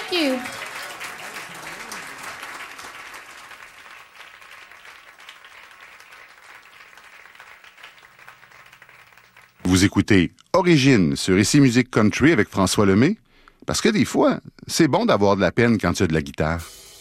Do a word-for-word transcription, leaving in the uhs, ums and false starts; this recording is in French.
Thank you. Vous écoutez Origine sur Ici Musique Country avec François Lemay, parce que des fois, c'est bon d'avoir de la peine quand tu as de la guitare.